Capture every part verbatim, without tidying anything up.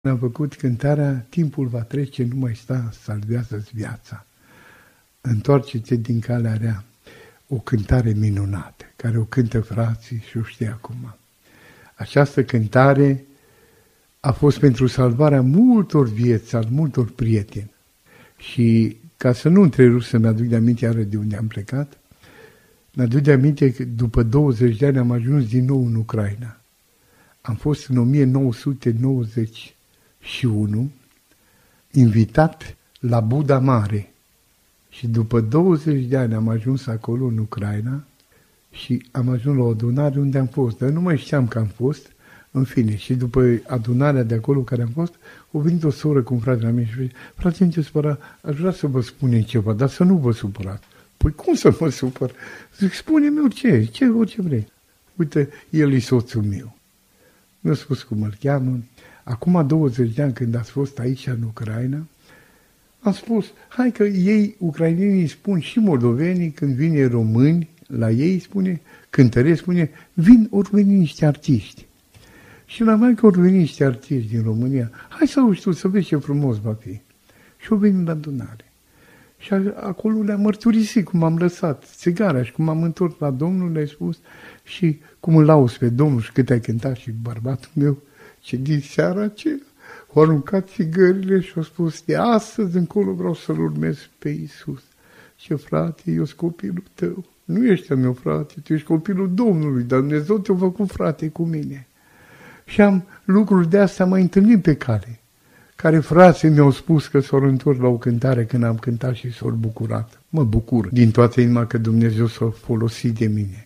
Am făcut cântarea Timpul va trece, nu mai sta, salvează-ți viața. Întoarce-te din calea rea. O cântare minunată, care o cântă frații și o știe acum. Această cântare a fost pentru salvarea multor vieți, al multor prieteni. Și ca să nu întrerup să-mi aduc de aminte iară de unde am plecat, mi-aduc de aminte că după douăzeci de ani am ajuns din nou în Ucraina. Am fost în o mie nouă sute nouăzeci și unu invitat la Buda Mare și după douăzeci de ani am ajuns acolo în Ucraina și am ajuns la o adunare unde am fost, dar nu mai știam că am fost, în fine, și după adunarea de acolo care am fost, a venit o soră cu un frate la mine și zice: frate, nu te supăra, aș vrea să vă spunem ceva, dar să nu vă supărați. Păi cum să mă supăr? Zic, spune-mi orice, ce, orice vrei. Uite, el e soțul meu. Mi-a spus cum îl cheamă. Acum douăzeci de ani când ați fost aici în Ucraina, am spus, hai că ei, ucrainenii, spun și moldovenii, când vine români, la ei spune, cântăreți, spune, vin, ori veni niște artiști. Și la mai că ori veni niște artiști din România, hai să auzi tu, să vezi ce frumos va fi. Și au venit la adunare. Și acolo le-am mărturisit cum am lăsat țigara și cum am întors la Domnul, le-ai spus și cum îl lauzi pe Domnul și cât ai cântat și bărbatul meu, ce din seara aceea au aruncat țigările și au spus, de astăzi încolo vreau să-L urmez pe Iisus. Ce frate, eu sunt copilul tău. Nu ești al meu frate, tu ești copilul Domnului, dar Dumnezeu te-a făcut frate cu mine. Și am lucruri de astea mai întâlnit pe cale, care frații mi-au spus că s-au întors la o cântare când am cântat și s-au bucurat. Mă bucur din toată inima că Dumnezeu s-a folosit de mine.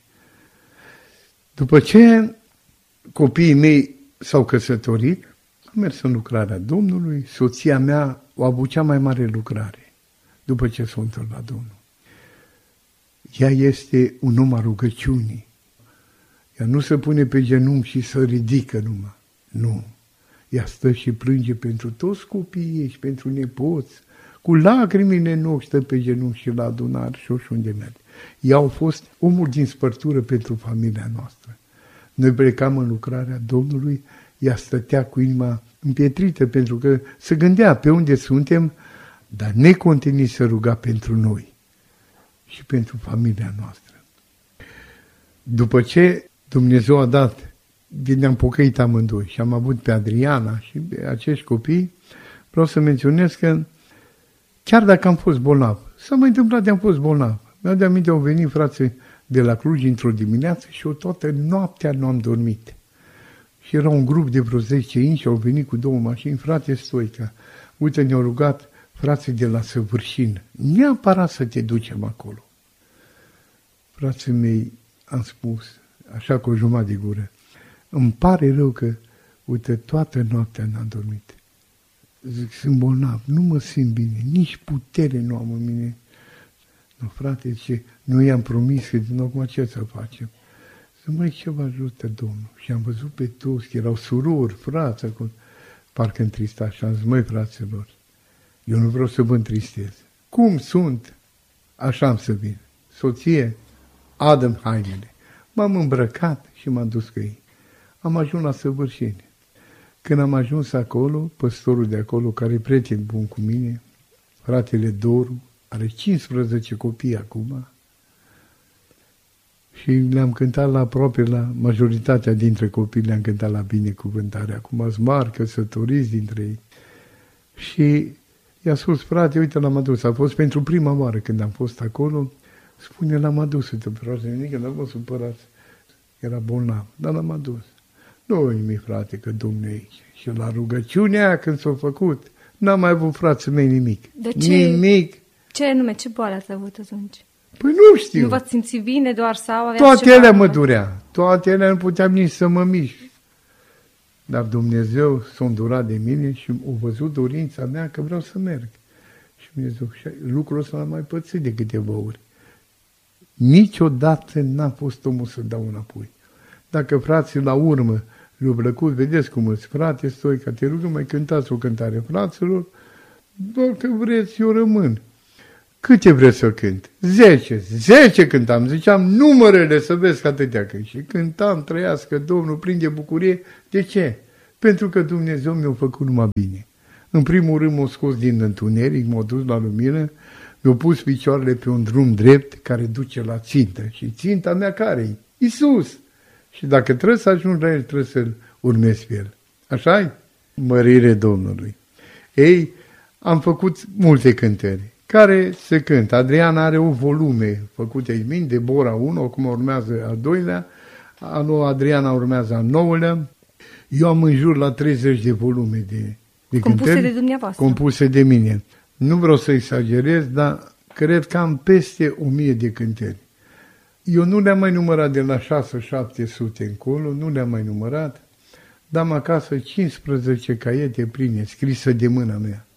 După ce copiii mei s-au căsătorit, am mers în lucrarea Domnului, soția mea o a avut cea mai mare lucrare, după ce s-a întors la Domnul. Ea este un om al rugăciunii. Ea nu se pune pe genunchi și să ridică numai. Nu. Ea stă și plânge pentru toți copiii ei și pentru nepoți. Cu lacrimile în ochi stă pe genunchi și la adunare și oriunde merge. Ea a fost omul din spărtură pentru familia noastră. Noi plecam în lucrarea Domnului, ea stătea cu inima împietrită pentru că se gândea pe unde suntem, dar necontenit să ruga pentru noi și pentru familia noastră. După ce Dumnezeu a dat, ne-am pocăit amândoi și am avut pe Adriana și pe acești copii, vreau să menționez că chiar dacă am fost bolnav, s-a mai întâmplat de am fost bolnav. Mi-au de aminte, au venit frații de la Cluj într-o dimineață și o toată noaptea nu am dormit. Și era un grup de vreo zece inși și au venit cu două mașini, frate Stoica, uite, ne-au rugat frații de la Săvârșin, neapărat să te ducem acolo. Frații mei, am spus, așa cu o jumătate de gură, îmi pare rău că, uite, toată noaptea n-am dormit. Zic, sunt bolnav, nu mă simt bine, nici putere nu am în mine. Nu, frate, ce, nu i-am promis că din acum ce să facem? Să mai ce vă ajută Domnul. Și am văzut pe toți, că erau surori, frați, acolo, parcă întristat. Și am zis, măi, fraților, eu nu vreau să vă întristez. Cum sunt? Așa am să vin. Soție, adă-mi hainele. M-am îmbrăcat și m-am dus cu ei. Am ajuns la Săvârșeni. Când am ajuns acolo, păstorul de acolo, care e prieten bun cu mine, fratele Doru, are cincisprezece copii acum, și le-am cântat la aproape, la majoritatea dintre copii le-am cântat la binecuvântare. Acum sunt mari căsătoriți dintre ei. Și i-a spus, frate, uite, l-am adus. A fost pentru prima oară când am fost acolo. Spune, l-am adus, uite, frate, nimic, n-am vă supărați. Era bolnav, dar l-am adus. Nu nimic, frate, că Domnul e aici. Și la rugăciunea când s-a făcut, n-am mai avut frații mei nimic. De ce? Nimic. Ce anume, ce boală ați avut atunci? Păi nu știu. Nu v-ați simțit bine doar sau aveați Toate ceva ele mă anume? durea. Toate ele nu puteam nici să mă mișc. Dar Dumnezeu s-a îndurat de mine și a văzut dorința mea că vreau să merg. Și Dumnezeu, și lucrul ăsta l-am mai pățit de câteva ori. Niciodată n-a fost omul să dau înapoi. Dacă frații la urmă le-au plăcut, vedeți cum îți, frate Stoica, te rugăm, mai cântați o cântare fraților, dacă vreți, eu rămân. Câte vreți să cânt? Zece. Zece cântam. Ziceam numărele să vezi că atâtea cânt. Și cântam, trăiască Domnul, plin de bucurie. De ce? Pentru că Dumnezeu mi-a făcut numai bine. În primul rând m-a scos din întuneric, m-a dus la lumină, mi-a pus picioarele pe un drum drept care duce la țintă. Și ținta mea care-i? Iisus! Și dacă trebuie să ajung la El, trebuie să-L urmez pe El. Așa-i? Mărire Domnului. Ei, am făcut multe cântări care se cântă. Adriana are o volume făcute de mine, Debora unu, acum urmează al doilea, anul Adriana urmează al nouălea. Eu am în jur la treizeci de volume de, de compuse cântări, de dumneavoastră. Compuse de mine. Nu vreau să exagerez, dar cred că am peste o mie de cântări. Eu nu le-am mai numărat de la șase șapte sute încolo, nu le-am mai numărat, dar am acasă cincisprezece caiete pline, scrisă de mâna mea.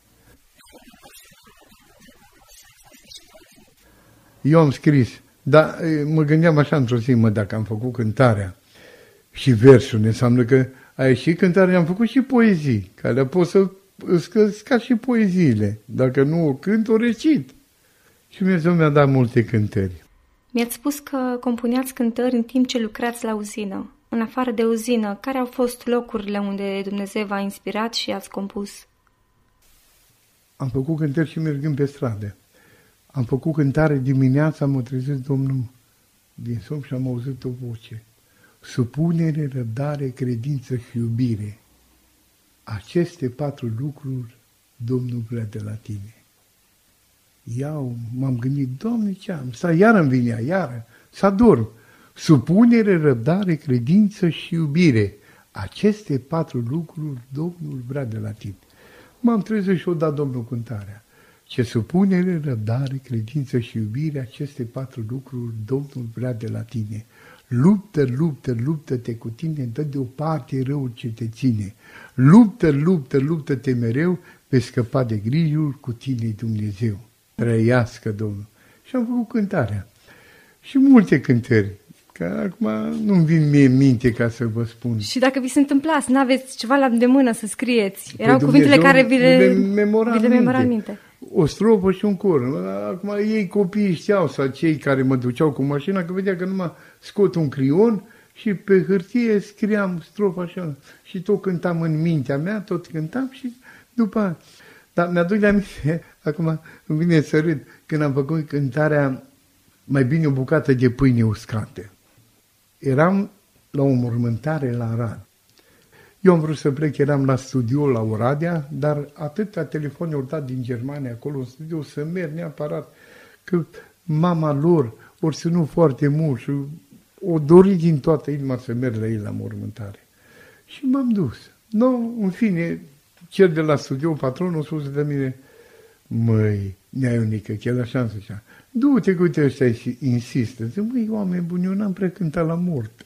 Eu am scris, dar mă gândeam așa într-o zi, mă, dacă am făcut cântarea și versul, înseamnă că a ieșit cântarea, am făcut și poezii, care pot să îți ca și poeziile. Dacă nu o cânt, o recit. Și Dumnezeu mi-a dat multe cântări. Mi-ați spus că compuneați cântări în timp ce lucrați la uzină. În afară de uzină, care au fost locurile unde Dumnezeu v-a inspirat și ați compus? Am făcut cântări și mergând pe stradă. Am făcut cântare dimineața, m-a trezit Domnul din somn și am auzit o voce. Supunere, răbdare, credință și iubire. Aceste patru lucruri Domnul vrea de la tine. Iau, m-am gândit, Doamne, ce am? Să iară îmi vinea, iară, să adorm. Supunere, răbdare, credință și iubire. Aceste patru lucruri Domnul vrea de la tine. M-am trezit și o dat Domnul cântarea. Ce supunere, răbdare, credință și iubire, aceste patru lucruri Domnul vrea de la tine. Luptă, luptă, luptă-te cu tine, dă deoparte răul ce te ține. Luptă, luptă, luptă-te mereu, vei scăpa de grijul, cu tine Dumnezeu. Trăiască Domnul. Și am făcut cântarea. Și multe cântări, că acum nu-mi vin mie în minte ca să vă spun. Și dacă vi se întâmpla să n-aveți ceva la îndemână să scrieți, erau păi cuvintele Dumnezeu care vi le, vi le memora vi le memora în minte. O strofă și un cor. Acum ei copiii știau, sau cei care mă duceau cu mașina, că vedea că numai scot un crion și pe hârtie scriam strofa așa. Și tot cântam în mintea mea, tot cântam și după... Dar mi-aduc de aminte, acum îmi vine să râd, când am făcut cântarea Mai bine o bucată de pâine uscată. Eram la o mormântare la Arad. Eu am vrut să plec, eram la studio la Oradea, dar atâtea telefoane au dat din Germania acolo în studio să merg neapărat, că mama lor ori ținut foarte mult și o dorit din toată inima să merg la ei la mormântare. Și m-am dus. Nu, în fine, cel de la studio, patronul, a spus de mine, măi, Nea Ionică, chiar așa îmi zicea, du-te cu uite ăștia și insistă. Zic, măi, oameni buni, eu n-am prea cântat la mort.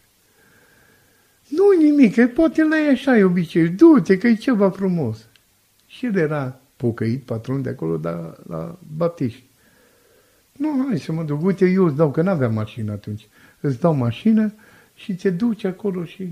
Nu nimic, că poate la e așa e obicei, du-te că e ceva frumos. Și el era pocăit, patron de acolo, dar la baptiști. Nu, hai să mă duc, uite, eu îți dau, că n-aveam mașină atunci, îți dau mașină și te duci acolo și...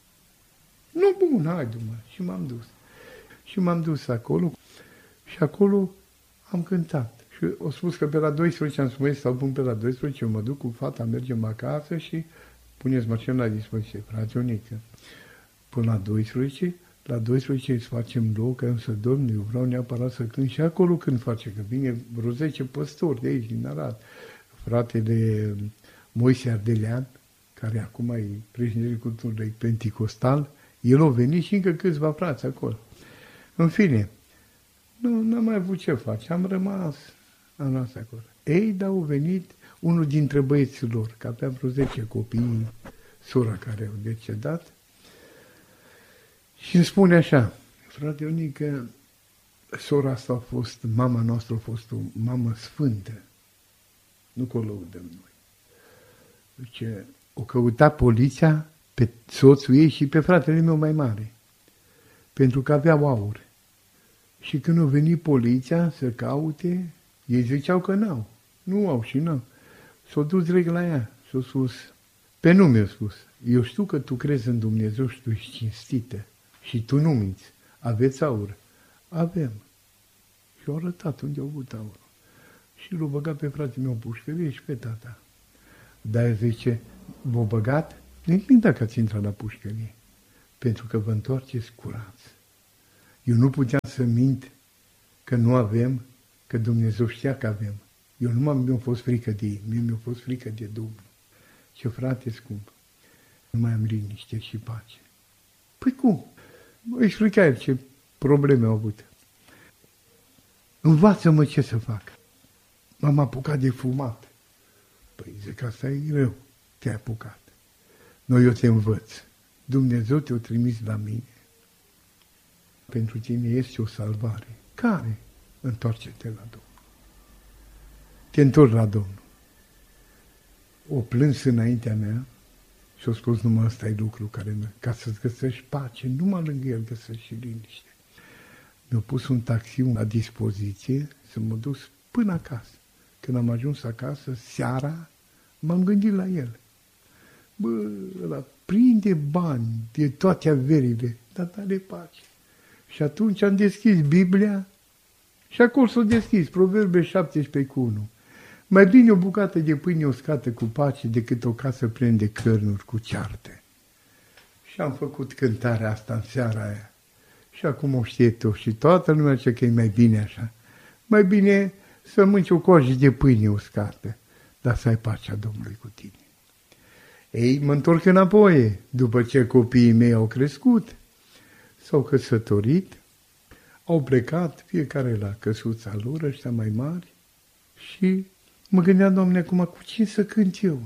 Nu, bun, hai, du-mă. Și m-am dus. Și m-am dus acolo și acolo am cântat. Și au spus că pe la doisprezece am spus, stau bun pe la doisprezece, eu mă duc cu fata, mergem acasă și puneți mașina la dispoziție, frate Ionică. Până la doisprezece, la doisprezece îți facem loc, că să dorm, eu vreau neapărat să cânt și acolo când face, că vine vreo zece păstori de aici, din Arad. Fratele Moise Ardelean, care acum e președintele culturii Penticostal, el a venit și încă câțiva frați acolo. În fine, nu n-am mai avut ce face, am rămas, am rămas acolo. Ei, dar au venit unul dintre băieții lor, că avea vreo zece copii, sora care au decedat, și îmi spune așa, frate Ionică, sora asta a fost, mama noastră a fost o mamă sfântă, nu că o lăudăm noi. Zice, o căuta poliția pe soțul ei și pe fratele meu mai mare, pentru că aveau aur. Și când a venit poliția să caute, ei ziceau că n-au, nu au și n-au. S-au dus direct la ea, s-au spus, pe nu mi-a spus, eu știu că tu crezi în Dumnezeu și tu ești cinstită și tu nu minți, aveți aur? Avem. Și au arătat unde au avut aur. Și l-au băgat pe fratele meu în pușcărie și pe tata. Dar zice, v-au băgat? Nimic dacă ați intrat la pușcărie. pentru că vă întoarceți curați. Eu nu puteam să mint că nu avem, că Dumnezeu știa că avem. Eu nu mi-a fost frică de ei, mie mi-a fost frică de Domnul. Ce frate scump, nu mai am liniște și pace. Păi cum? Mă explica el ce probleme au avut. Învață-mă ce să fac. M-am apucat de fumat. Păi zic, asta e greu, te-ai apucat. Noi eu te învăț. Dumnezeu te-a trimis la mine. Pentru tine este o salvare. Care? Întoarce-te la Domnul. Te întorci la Domnul. O plâns înaintea mea și a spus, numai ăsta e lucru care mă, ca să-ți găsești pace, numai lângă el găsești și liniște. Mi-a pus un taxi la dispoziție să mă duc până acasă. Când am ajuns acasă, seara, m-am gândit la el. Bă, ăla prinde bani de toate averile, dar are pace. Și atunci am deschis Biblia și acolo s-a deschis, Proverbe șaptesprezece cu unu. Mai bine o bucată de pâine uscată cu pace decât o casă plină de cărnuri cu cearte. Și am făcut cântarea asta în seara aia. Și acum o știe tu și toată lumea zice că e mai bine așa. Mai bine să mânci o coajă de pâine uscată, dar să ai pacea Domnului cu tine. Ei, mă întorc înapoi, după ce copiii mei au crescut, s-au căsătorit, au plecat, fiecare la căsuța lor, ăștia mai mari, și mă gândeam, Doamne, acum cu cine să cânt eu?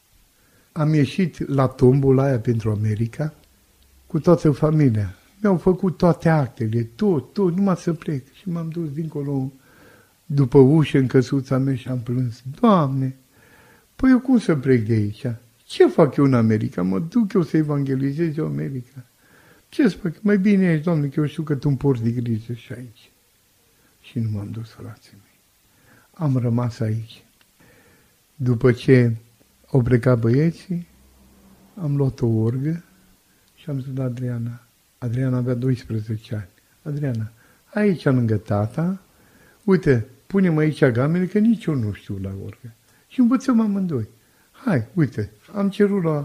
Am ieșit la tombola aia pentru America, cu toată familia. Mi-au făcut toate actele, tot, tot, numai să plec. Și m-am dus dincolo, după ușă, în căsuța mea și am plâns. Doamne, păi eu cum să plec de aici? Ce fac eu în America? Mă duc eu să evangelizez eu America. Ce să fac? Mai bine ești, Doamne, că eu știu că Tu îmi porți de grijă și aici. Și nu m-am dus, frații mei. Am rămas aici. După ce au plecat băieții, am luat o orgă și am zis la Adriana. Adriana avea doisprezece ani. Adriana, aici lângă tata, uite, pune-mă aici gamele, că nici eu nu știu la orgă. Și învățăm amândoi. Hai, uite, am cerut la,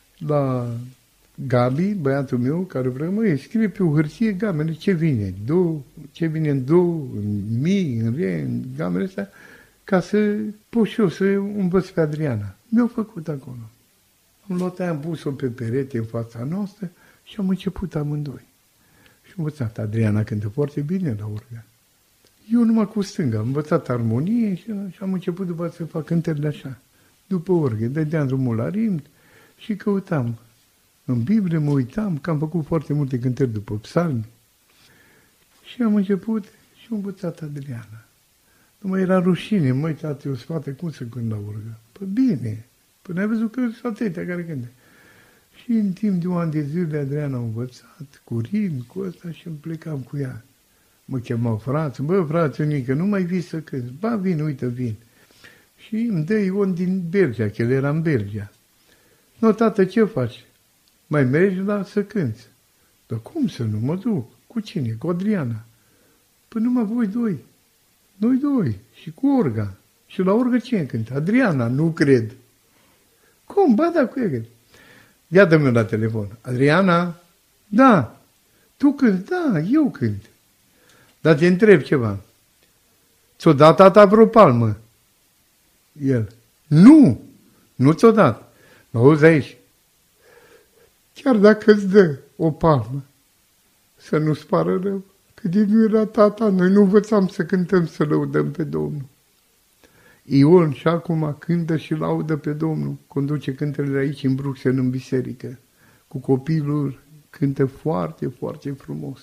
la Gabi, băiatul meu, care vrea, măi, scrie pe o hârtie gamele ce vine, do, ce vine în do, în mi, în re, în gamele astea, ca să pot și eu să învăț pe Adriana. Mi-au făcut acolo. Am luat aia, am pus-o pe perete în fața noastră și am început amândoi. Și am învățat. Adriana cântă foarte bine la orgă. Eu numai cu stânga, am învățat armonie și, și am început după să fac cântările așa. După orgă, dădeam drumul la rimn și căutam. În Biblie mă uitam, că am făcut foarte multe cântări după psalmi. Și am început și am învățat Adriana. Nu mai era rușine, măi, tată, eu spate, cum să cânt la orgă? Păi bine, până ai văzut că sunt atâtea care cântă. Și în timp de un an de zile Adriana a învățat, cu rim, cu ăsta și îmi plecam cu ea. Mă chemau frați, bă, frate Nică, nu mai vii să cânti? Ba, vin, uite, vin. Și îmi dă Ion din Belgia, că el era în Belgia. Nu, tată, ce faci? Mai mergi la să cânti? Dar cum să nu mă duc? Cu cine? Cu Adriana. Păi numai voi doi. Noi doi. Și cu orga. Și la orgă cine cântă? Adriana, nu cred. Cum? Ba da, cu ea. Ia dă-mi la telefon. Adriana? Da. Tu cânti? Da, eu cânt. Dar te întreb ceva. Ți-o dat tata vreo palmă? El. Nu. Nu ți-o dat. Mă auzi aici. Chiar dacă îți dă o palmă, să nu-ți pară rău, că din nu era tata, noi nu învățam să cântăm, să lăudăm pe Domnul. Ion și acum cântă și laudă pe Domnul, conduce cântările aici în Bruxelles, în biserică, cu copilul, cântă foarte, foarte frumos.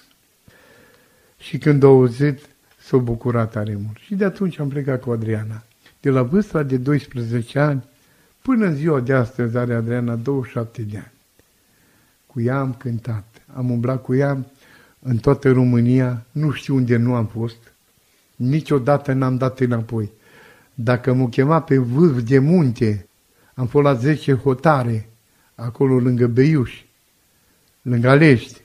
Și când a auzit, s-a bucurat tare mult. Și de atunci am plecat cu Adriana. De la vârsta de doisprezece ani, până în ziua de astăzi are Adriana douăzeci și șapte de ani. Cu ea am cântat, am umblat cu ea în toată România, nu știu unde nu am fost, niciodată n-am dat înapoi. Dacă m-o chema pe vârf de munte, am fost la zece hotare, acolo lângă Beiuș, lângă Alești,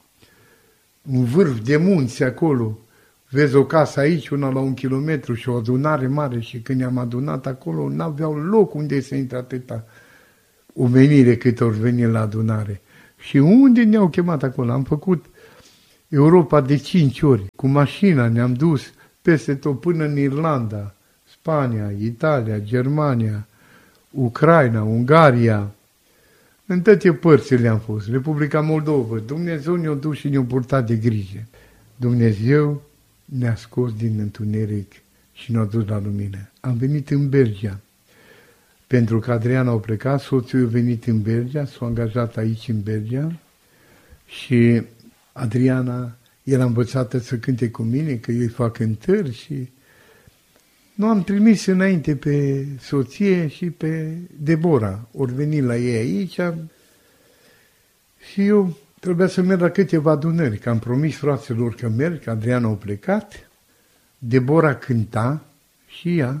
un vârf de munți acolo, vezi o casă aici, una la un kilometru și o adunare mare și când ne-am adunat acolo, n-aveau loc unde să intre atâta omenire cât ori veni la adunare. Și unde ne-au chemat acolo? Am făcut Europa de cinci ori. Cu mașina ne-am dus peste tot până în Irlanda, Spania, Italia, Germania, Ucraina, Ungaria. În toate părțile am fost. Republica Moldova. Dumnezeu ne-a dus și ne-a purtat de grijă. Dumnezeu ne-a scos din întuneric și ne-a dus la lumină. Am venit în Belgia. Pentru că Adriana a plecat, soțul a venit în Belgia, s-a angajat aici în Belgia și Adriana era învățată să cânte cu mine, că eu îi fac cântări și nu am trimis înainte pe soție și pe Debora. Ori veni la ei aici și eu trebuia să merg la câteva adunări, că am promis fraților că merg, că Adriana a plecat, Debora cânta și ea.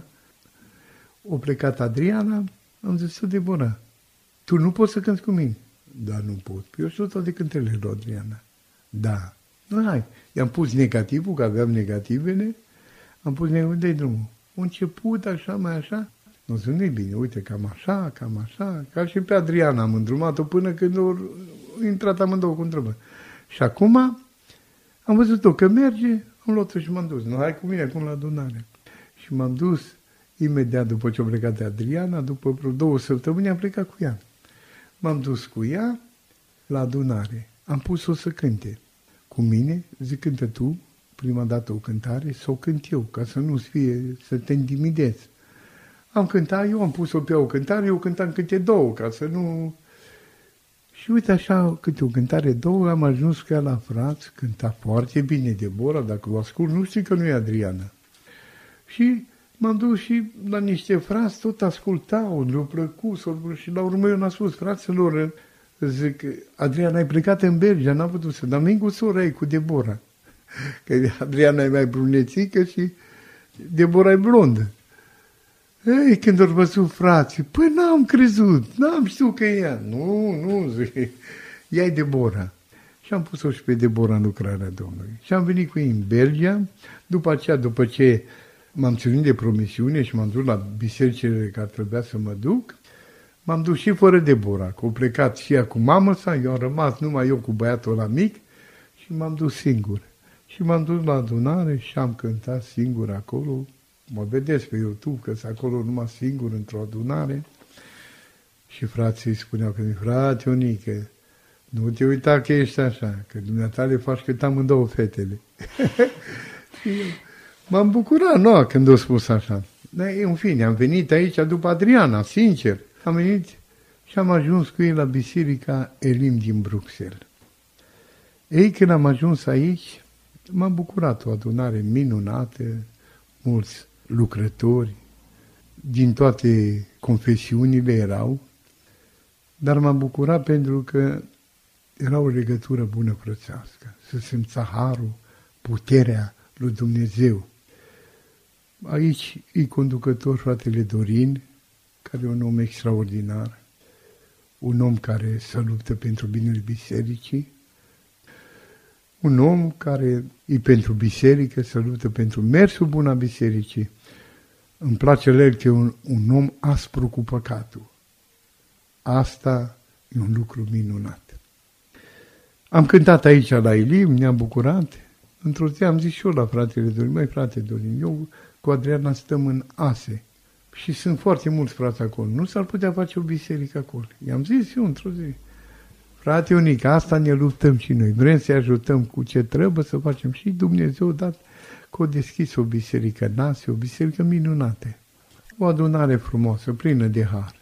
O plecat Adriana, am zis, Debora, tu nu poți să cânti cu mine? Da, nu pot. Eu știu toate cântările lui Adriana. Da. Nu, hai. I-am pus negativul, că aveam negativele, am pus negativul, dă-i drumul. A început așa, mai așa. Nu sunt nu bine, uite, cam așa, cam așa, ca și pe Adriana am îndrumat-o până când au intrat amândouă cu întrebă. Și acum am văzut-o că merge, am luat-o și m-am dus. Nu, hai cu mine acum la adunare. Și m-am dus imediat după ce a plecat de Adriana, după vreo două săptămâni am plecat cu ea. M-am dus cu ea la adunare. Am pus-o să cânte cu mine, zic, cântă tu, prima dată o cântare, să o cânt eu, ca să nu-ți fie, să te intimidezi. Am cântat, eu am pus-o pe o cântare, eu cântam câte două, ca să nu... Și uite așa, câte o cântare, două, am ajuns cu ea la frați, cânta foarte bine Debora, dacă o ascult, nu știi că nu e Adriana. Și m-am dus și la niște frați, tot ascultau, le-au plăcut, și la urmă eu n-am spus, fraților, zic, Adriana, ai plecat în Belgia, n-am putut să, dar vin cu sora ei, cu Debora. Că Adriana e mai brunețică și Debora e blondă. Ei, când au văzut frații, păi n-am crezut, n-am știut că e ea. Nu, nu, zic, ea e Debora. Și am pus-o și pe Debora în lucrarea Domnului. Și am venit cu ei în Belgia, după aceea, după ce m-am ținut de promisiune și m-am dus la bisericile care trebuia să mă duc, m-am dus și fără Debora, că au plecat și ea cu mamă sa, eu am rămas numai eu cu băiatul ăla mic și m-am dus singur. Și m-am dus la adunare și am cântat singur acolo. Mă vedeți pe YouTube că sunt acolo numai singur într-o adunare. Și frații îi spuneau că frate Ionică, nu te uita că ești așa, că dumneata le faci cât amândouă fetele. Și eu m-am bucurat, nu, când au spus așa. Dar, în fine, am venit aici după Adriana, sincer. Am venit și am ajuns cu ei la Biserica Elim din Bruxelles. Ei, când am ajuns aici, m-am bucurat, o adunare minunată, mulți lucrători, din toate confesiunile erau, dar m-am bucurat pentru că era o legătură bună frățească, să simța harul, puterea lui Dumnezeu. Aici e conducător fratele Dorin, care e un om extraordinar, un om care se luptă pentru binele bisericii, un om care e pentru biserică, se luptă pentru mersul bun a bisericii. Îmi place el că e un, un om aspru cu păcatul. Asta e un lucru minunat. Am cântat aici la Elim, ne-am bucurat. Într-o zi am zis și eu la fratele Dorin, măi frate Dorin, eu cu Adriana stăm în Ase și sunt foarte mulți frați acolo. Nu s-ar putea face o biserică acolo. I-am zis eu într-o zi. Frate Ionică, asta ne luptăm și noi. Vrem să-i ajutăm cu ce trebuie să facem. Și Dumnezeu a dat că a deschis o biserică în Ase, o biserică minunată. O adunare frumoasă, plină de har.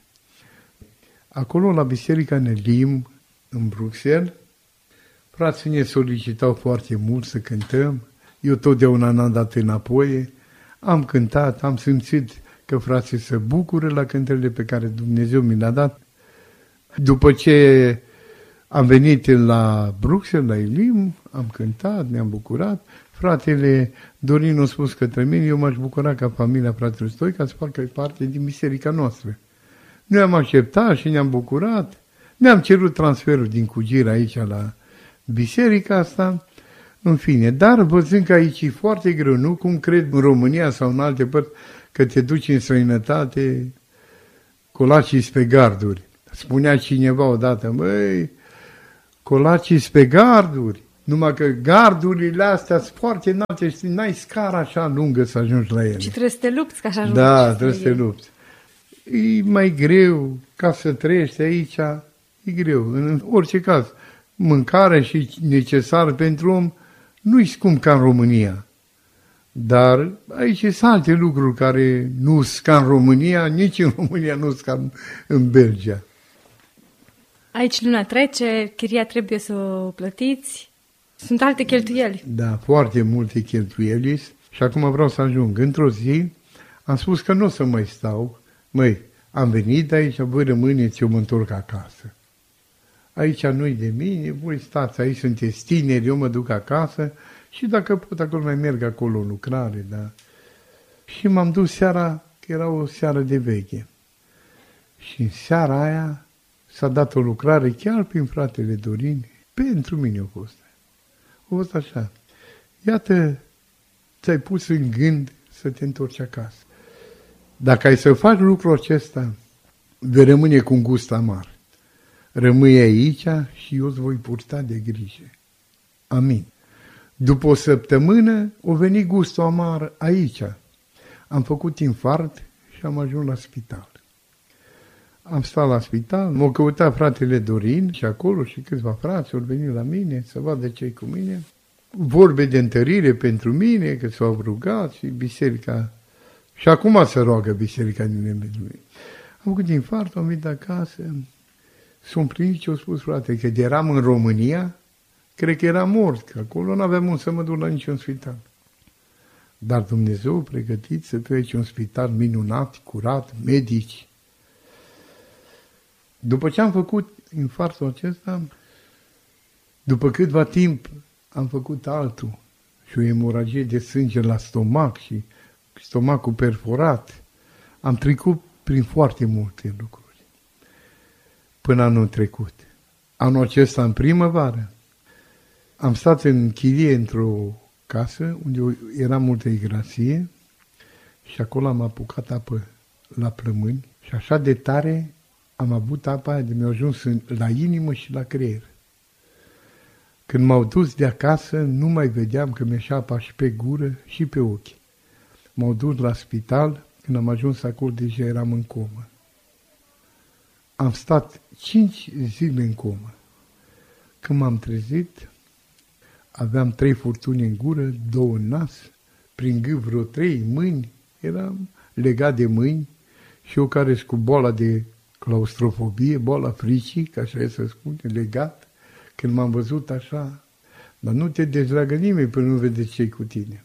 Acolo, la biserica în Elim, în Bruxelles, frații ne solicitau foarte mult să cântăm. Eu totdeauna n-am dat înapoi. Am cântat, am simțit că frații se bucură la cântările pe care Dumnezeu mi le-a dat. După ce am venit la Bruxelles, la Elim, am cântat, ne-am bucurat. Fratele Dorin a spus către mine, eu m-aș bucura ca familia fratelui Stoica să facă parte din biserica noastră. Noi am acceptat și ne-am bucurat. Ne-am cerut transferul din Cugir aici la biserica asta. În fine, dar văzând că aici e foarte greu, nu cum cred în România sau în alte părți, că te duci în străinătate, colacii pe garduri. Spunea cineva odată, măi, Colaci pe garduri, numai că gardurile astea sunt foarte înalte și n-ai scara așa lungă să ajungi la ele. Și trebuie să te lupți ca să ajungi. Da, trebuie să te lupți. E mai greu ca să trăiești aici, e greu. În orice caz, mâncarea și necesară pentru om nu-i scump ca în România. Dar aici sunt alte lucruri care nu sunt ca în România, nici în România nu sunt ca în Belgia. Aici luna trece, chiria trebuie să o plătiți, sunt alte cheltuieli. Da, foarte multe cheltuieli și acum vreau să ajung. Într-o zi am spus că nu o să mai stau. Măi, am venit aici, voi rămâneți, eu mă întorc acasă. Aici nu-i de mine, voi stați aici, sunteți tineri, eu mă duc acasă și dacă pot, acolo mai merg acolo în lucrare, da. Și m-am dus seara, că era o seară de veche. Și în seara aia s-a dat o lucrare chiar prin fratele Dorin, pentru mine a fost. A fost așa, iată, ți-ai pus în gând să te întorci acasă. Dacă ai să faci lucrul acesta, vei rămâne cu un gust amar. Rămâi aici și eu îți voi purta de grijă. Amin. După o săptămână, a venit gustul amar aici. Am făcut infart și am ajuns la spital. Am stat la spital, m-a căutat fratele Dorin și acolo și câțiva frați au venit la mine să vadă ce-i cu mine. Vorbe de întărire pentru mine, că s-au rugat și biserica. Și acum se roagă biserica din Nemedului. Am făcut infart, am venit acasă. S-a împlinit ce au spus, frate, că de eram în România, cred că era mort, că acolo nu aveam unde să mă duc la niciun spital. Dar Dumnezeu a pregătit să fie aici un spital minunat, curat, medici. După ce am făcut infarctul acesta, după câtva timp am făcut altul și o emoragie de sânge la stomac și stomacul perforat. Am trecut prin foarte multe lucruri până anul trecut. Anul acesta, în primăvară, am stat în chirie într-o casă unde era multă igrasie și acolo am apucat apă la plămâni și așa de tare am avut apa aia de mi-a ajuns la inimă și la creier. Când m-au dus de acasă, nu mai vedeam că mi-așa apa și pe gură și pe ochi. M-au dus la spital, când am ajuns acolo deja eram în comă. Am stat cinci zile în comă. Când m-am trezit, aveam trei furtuni în gură, două în nas, prin gât vreo trei mâini, eram legat de mâini și eu care sunt cu boala de claustrofobie, boala fricii, ca așa e să spune, legat, când m-am văzut așa, dar nu te dezleagă nimeni până nu vede ce-i cu tine.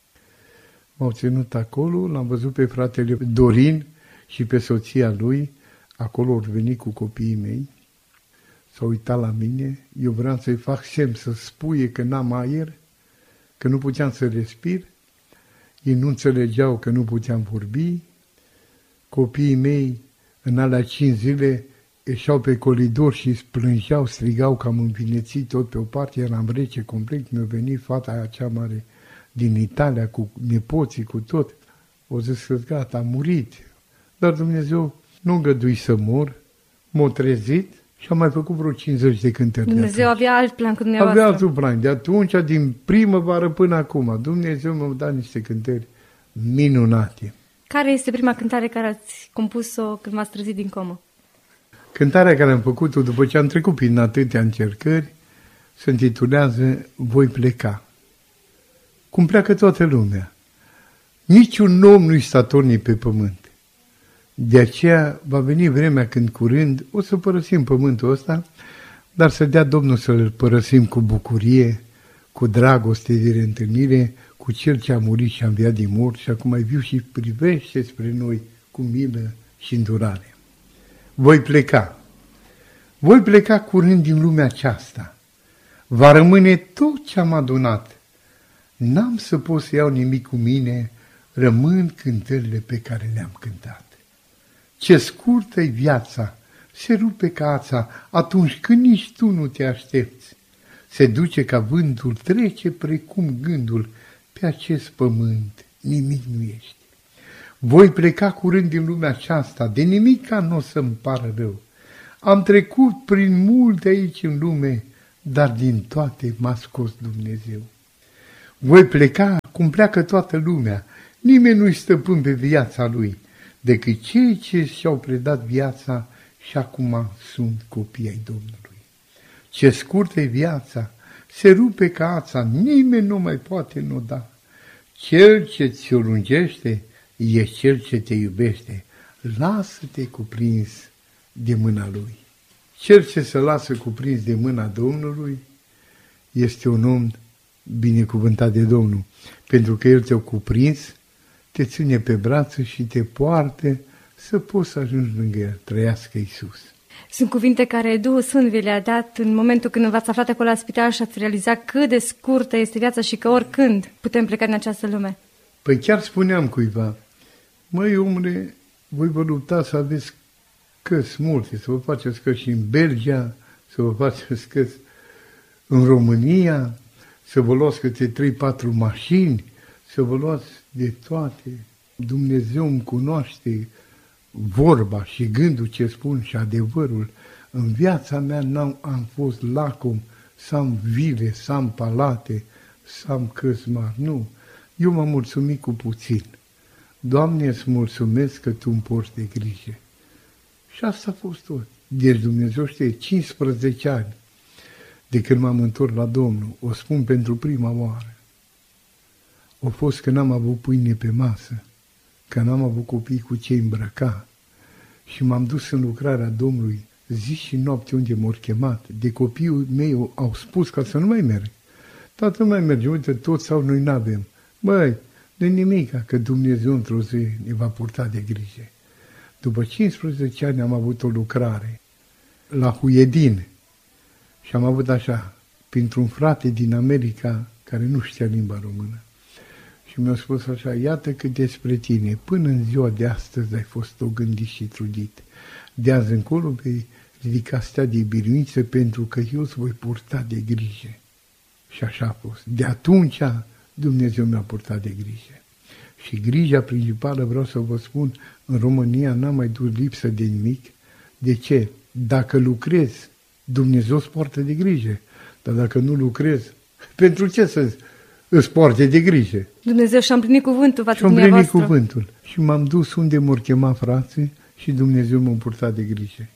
M-au ținut acolo, l-am văzut pe fratele Dorin și pe soția lui, acolo au venit cu copiii mei, s-au uitat la mine, eu vreau să-i fac semn să spuie că n-am aer, că nu puteam să respir, ei nu înțelegeau că nu puteam vorbi, copiii mei în alea cinci zile ieșeau pe coridor și plângeau, strigau că am învinețit tot pe o parte, eram rece complet, mi-a venit fata aia cea mare din Italia cu nepoții, cu tot. O zis că gata, am murit. Dar Dumnezeu nu îngădui să mor, m-a trezit și am mai făcut vreo cincizeci de cântări. Dumnezeu avea alt plan cu dumneavoastră. Avea altul plan. De atunci, din primăvară până acum, Dumnezeu mi-a dat niște cântări minunate. Care este prima cântare care ați compus-o când v-ați trezit din comă? Cântarea care am făcut-o după ce am trecut prin atâtea încercări se intitulează Voi pleca. Cum pleacă toată lumea. Niciun om nu-i statornic pe pământ. De aceea va veni vremea când curând o să părăsim pământul ăsta, dar să dea Domnul să-l părăsim cu bucurie, cu dragoste de reîntâlnire, cu Cel ce a murit și a înviat din morți și acum mai viu și privește spre noi cu milă și îndurare. Voi pleca. Voi pleca curând din lumea aceasta. Va rămâne tot ce am adunat. N-am să pot să iau nimic cu mine, rămân cântările pe care le-am cântat. Ce scurtă-i viața, se rupe ca ața atunci când nici tu nu te aștepți. Se duce ca vântul, trece precum gândul, pe acest pământ nimic nu ești. Voi pleca curând din lumea aceasta, de nimic ca nu o să-mi pară rău. Am trecut prin multe aici în lume, dar din toate m-a scos Dumnezeu. Voi pleca cum pleacă toată lumea, nimeni nu-i stăpân pe viața lui, decât cei ce și-au predat viața și acum sunt copii ai Domnului. Ce scurtă e viața, se rupe ca ața, nimeni nu mai poate noda. Cel ce ți-o lungește e cel ce te iubește, lasă-te cuprins de mâna lui. Cel ce se lasă cuprins de mâna Domnului este un om binecuvântat de Domnul, pentru că El te-a cuprins, te ține pe brațe și te poartă să poți să ajungi lângă El. Trăiască Iisus! Sunt cuvinte care Duhul Sfânt vi le-a dat în momentul când v-ați aflat acolo la spital și ați realizat cât de scurtă este viața și că oricând putem pleca din această lume. Păi chiar spuneam cuiva, măi omule, voi vă lupta să aveți căți multe, să vă faceți căți și în Belgia, să vă faceți căți în România, să vă luați câte trei patru mașini, să vă luați de toate. Dumnezeu îmi cunoaște vorba și gândul ce spun și adevărul. În viața mea n-am am fost lacom să am vile, să am palate, să am căți mari. Nu, eu m-am mulțumit cu puțin. Doamne, îți mulțumesc că Tu îmi porți de grijă. Și asta a fost tot. Deci Dumnezeu știe, cincisprezece ani de când m-am întors la Domnul, o spun pentru prima oară. A fost că n-am avut pâine pe masă, că n-am avut copii cu ce îmbrăca și m-am dus în lucrarea Domnului zi și noapte unde m-au chemat. De copiii mei au spus ca să nu mai merg. Tată, nu mai merge, uite, toți sau noi n-avem. Băi, nu nimica, că Dumnezeu într-o zi ne va purta de grijă. După cincisprezece ani am avut o lucrare la Huiedin și am avut așa, printr-un frate din America care nu știa limba română. Și mi-a spus așa, iată că despre tine, până în ziua de astăzi ai fost o gândit și trudit. De azi încolo vei ridica stea de biruință pentru că eu îți voi purta de grijă. Și așa a fost. De atunci Dumnezeu mi-a purtat de grijă. Și grija principală, vreau să vă spun, în România n-am mai dus lipsă de nimic. De ce? Dacă lucrezi, Dumnezeu îți poartă de grijă. Dar dacă nu lucrezi, pentru ce să îți poarte de grijă? Dumnezeu și-a împlinit cuvântul față de dumneavoastră. Și-a împlinit cuvântul. Și m-am dus unde m-au chemat frații și Dumnezeu m-a purtat de grijă.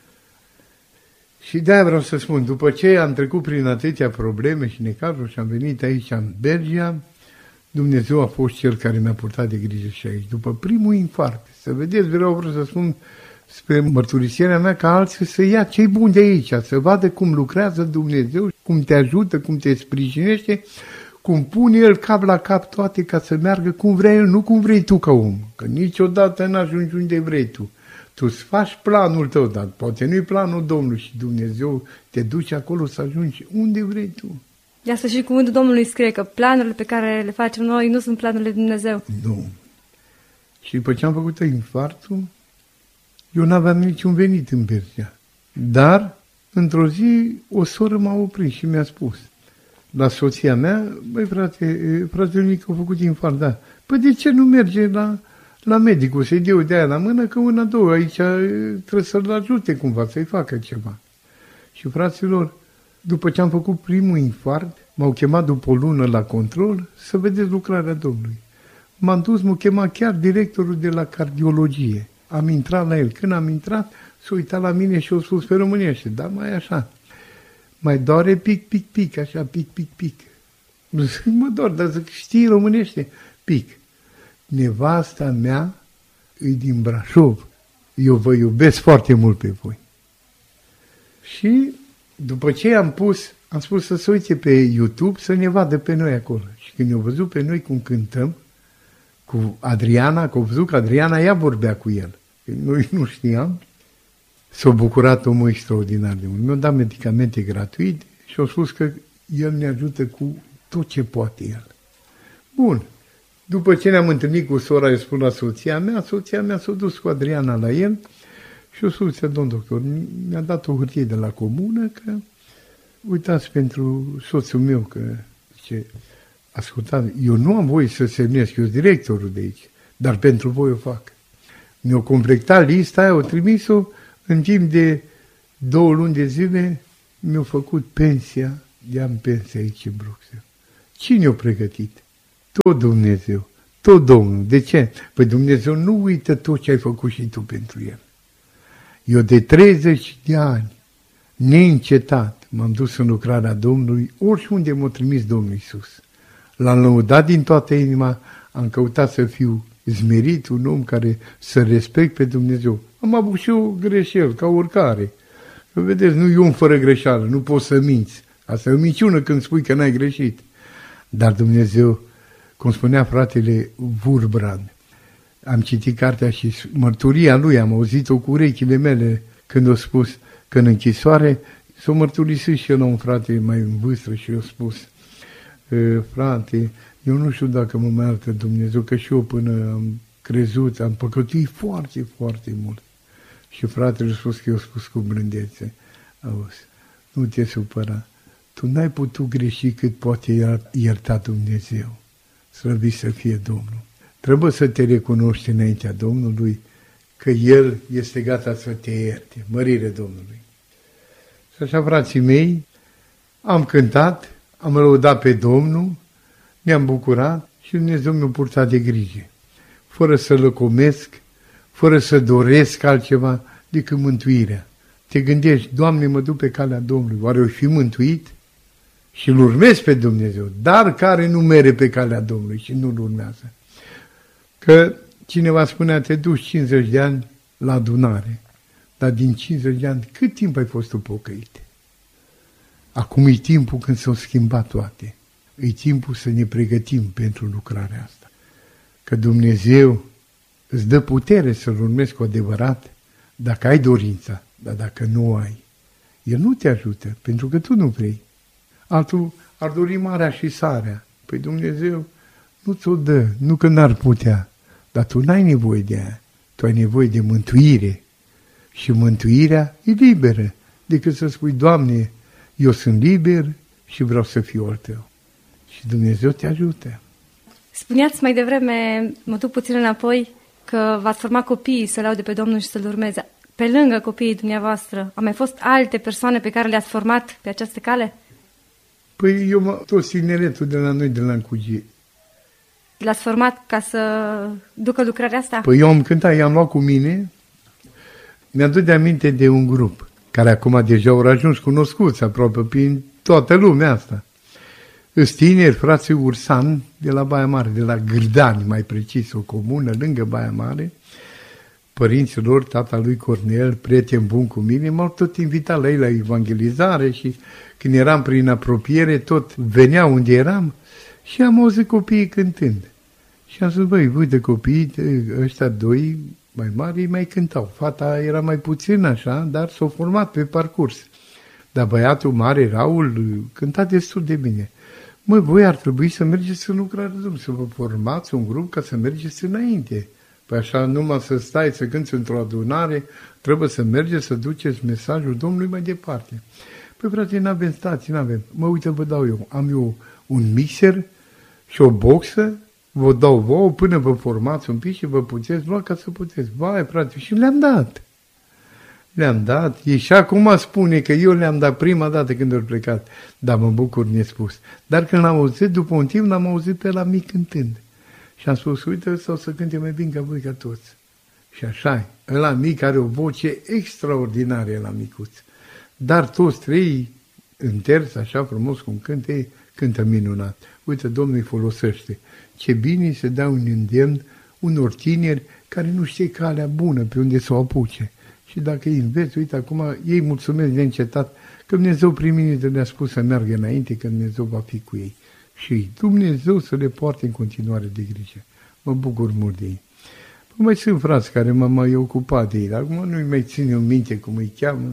Și de-aia vreau să spun, după ce am trecut prin atâtea probleme și necazuri și am venit aici în Belgia, Dumnezeu a fost Cel care mi-a purtat de grijă și aici. După primul infarct, să vedeți, vreau, vreau să spun spre mărturisirea mea ca alții să ia cei buni de aici, să vadă cum lucrează Dumnezeu, cum te ajută, cum te sprijinește, cum pune El cap la cap toate ca să meargă cum vrea El, nu cum vrei tu ca om. Că niciodată n-ajungi unde vrei tu. Tu îți faci planul tău, dar poate nu-i planul Domnului și Dumnezeu te duce acolo să ajungi unde vrei tu. De asta și cuvântul Domnului scrie că planurile pe care le facem noi nu sunt planurile lui Dumnezeu. Nu. Și după ce am făcut infarctul, eu n-aveam niciun venit în Belgia. Dar, într-o zi, o soră m-a oprit și mi-a spus la soția mea, băi frate, fratele mic a făcut infarct, da. Păi de ce nu merge la, la medicul să-i dea de aia la mână, că una, două, aici trebuie să-l ajute cumva, să-i facă ceva. Și fraților, după ce am făcut primul infarct, m-au chemat după o lună la control să vedeți lucrarea Domnului. M-am dus, m-a chemat chiar directorul de la cardiologie. Am intrat la el. Când am intrat, s-a uitat la mine și a spus pe românește, da, mai așa. Mai doare pic, pic, pic, așa, pic, pic, pic. Mă dor, dar zic, știi românește? Pic. Nevasta mea e din Brașov. Eu vă iubesc foarte mult pe voi. Și după ce am pus, am spus să se uite pe YouTube să ne vadă pe noi acolo. Și când ne-au văzut pe noi cum cântăm, cu Adriana, că au văzut că Adriana ea vorbea cu el. Noi nu știam. S-a bucurat omul extraordinar de mult. Mi-a dat medicamente gratuite și a spus că el ne ajută cu tot ce poate el. Bun. După ce ne-am întâlnit cu sora, îi spun la soția mea, soția mea s-a dus cu Adriana la el și a spus, domn doctor, mi-a dat o hârtie de la comună că uitați pentru soțul meu că zice, ascultați, eu nu am voie să semnesc, eu sunt directorul de aici, dar pentru voi o fac. Mi-au completat lista aia, au trimis-o în timp de două luni de zile, mi-a făcut pensia, de am pensia aici în Bruxelles. Cine o pregătit? Tot Dumnezeu, tot Domnul. De ce? Păi Dumnezeu nu uită tot ce ai făcut și tu pentru El. Eu de treizeci de ani, neîncetat, m-am dus în lucrarea Domnului, oriunde m-a trimis Domnul Iisus. L-am lăudat din toată inima, am căutat să fiu zmerit, un om care să respect pe Dumnezeu. Am avut și eu greșeli, ca oricare. Vedeți, nu e un fără greșeală, nu poți să minți. Asta e o minciună când spui că n-ai greșit. Dar Dumnezeu, cum spunea fratele Wurbrand, am citit cartea și mărturia lui, am auzit-o cu urechile mele când a spus că în închisoare s-a mărturisit și el la un frate mai în vârstă și a spus: frate, eu nu știu dacă mă mai iartă Dumnezeu, că și eu până am crezut, am păcătuit foarte, foarte mult. Și fratele a spus că eu a spus cu blândețe: auzi, nu te supăra, tu n-ai putut greși cât poate ierta Dumnezeu. Slăvit să fie Domnul. Trebuie să te recunoști înaintea Domnului că El este gata să te ierte. Mărire Domnului. Și așa, frații mei, am cântat, am lăudat pe Domnul, ne-am bucurat și Dumnezeu mi-a purtat de grijă. Fără să lăcomesc, fără să doresc altceva decât mântuirea. Te gândești: Doamne, mă duc pe calea Domnului, oare o fi mântuit? Și îl urmez pe Dumnezeu, dar care nu mere pe calea Domnului și nu-l urmează. Că cineva spunea: te duci cincizeci de ani la adunare, dar din cincizeci de ani cât timp ai fost tu pocăit? Acum e timpul când s-au schimbat toate. E timpul să ne pregătim pentru lucrarea asta. Că Dumnezeu îți dă putere să-L urmezi cu adevărat dacă ai dorința, dar dacă nu ai, El nu te ajută, pentru că tu nu vrei. Altul ar dori marea și sarea. Păi Dumnezeu nu ți-o dă, nu că n-ar putea, dar tu n-ai nevoie de aia. Tu ai nevoie de mântuire. Și mântuirea e liberă, decât să spui: Doamne, eu sunt liber și vreau să fiu al Tău. Și Dumnezeu te ajută. Spuneați mai devreme, mă duc puțin înapoi, că v-ați format copiii să laude pe Domnul și să-L urmeze. Pe lângă copiii dumneavoastră, au mai fost alte persoane pe care le-ați format pe această cale? Păi eu, mă, tot tineretul de la noi, de la Încugii. L-ați format ca să ducă lucrarea asta? Păi eu am cântat, i-am luat cu mine. Mi-aduc de aminte de un grup, care acum deja au ajuns cunoscuți aproape prin toată lumea asta. Îs tineri, frații Ursan, de la Baia Mare, de la Gârdani, mai precis, o comună lângă Baia Mare. Părinții lor, tata lui Cornel, prieten bun cu mine, m-au tot invitat la ei la evangelizare și când eram prin apropiere, tot venea unde eram și am auzit copiii cântând. Și am zis: băi, uite, copiii ăștia doi mai mari mai cântau. Fata era mai puțin așa, dar s-au format pe parcurs. Dar băiatul mare, Raul, cânta destul de bine. Măi, voi ar trebui să mergeți în lucrarea Domnului, să vă formați un grup ca să mergeți înainte. Păi așa, numai să stai, să cânți într-o adunare, trebuie să mergeți, să duceți mesajul Domnului mai departe. Păi frate, n-avem stații, n-avem. Mă, uite, vă dau eu. Am eu un mixer și o boxă, vă dau vouă până vă formați un pic și vă puteți lua ca să puteți. Vai, frate, și le-am dat. Le-am dat. E și acum spune că eu le-am dat prima dată când au plecat. Dar mă bucur nespus. Dar când l-am auzit, după un timp, l-am auzit pe la mic cântând. Și am spus: uite, sau să cânte mai bine ca voi, ca toți. Și așa, ăla mic are o voce extraordinară, la micuț. Dar toți trei, în terț, așa frumos cum cântă, ei cântă minunat. Uite, Domnul îi folosește. Ce bine se dă un îndemn unor tineri care nu știe calea bună pe unde să o apuce. Și dacă îi înveți, uite, acum ei mulțumesc de încetat că Dumnezeu prin mine le-a spus să meargă înainte, că Dumnezeu va fi cu ei. Și Dumnezeu să le poarte în continuare de grijă. Mă bucur mult de ei. Păi mai sunt frați care m-am mai ocupat de ei, dar acum nu-i mai ține în minte cum îi cheamă.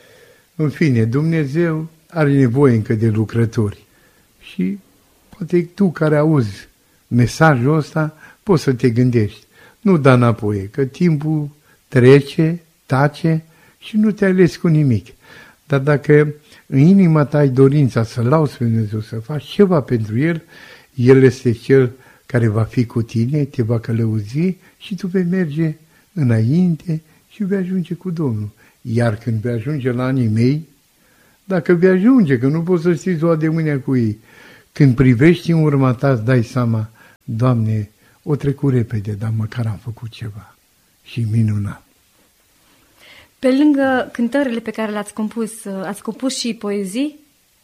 În fine, Dumnezeu are nevoie încă de lucrători. Și poate tu care auzi mesajul ăsta, poți să te gândești. Nu da înapoi, că timpul trece, tace și nu te alegi cu nimic. Dar dacă în inima ta ai dorința să lauzi pe Dumnezeu, să faci ceva pentru El, El este Cel care va fi cu tine, te va călăuzi și tu vei merge înainte și vei ajunge cu Domnul. Iar când vei ajunge la anii mei, Dacă vei ajunge, că nu poți să știi ziua de mâine cu ei, când privești în urma ta, îți dai seama, Doamne, o trecut repede, dar măcar am făcut ceva. Și minunat. Pe lângă cântările pe care le-ați compus, ați compus și poezii?